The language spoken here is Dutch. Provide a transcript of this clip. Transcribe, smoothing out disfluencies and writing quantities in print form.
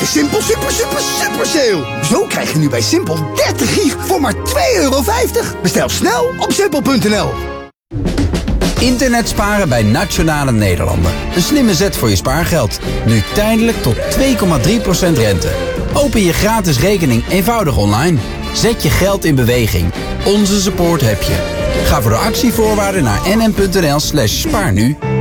de Simpel super sale. Zo krijg je nu bij Simpel 30 gig voor maar €2,50. Bestel snel op simpel.nl. Internet sparen bij Nationale Nederlanden. Een slimme zet voor je spaargeld. Nu tijdelijk tot 2,3% rente. Open je gratis rekening eenvoudig online. Zet je geld in beweging. Onze support heb je. Ga voor de actievoorwaarden naar nm.nl/spaarnu.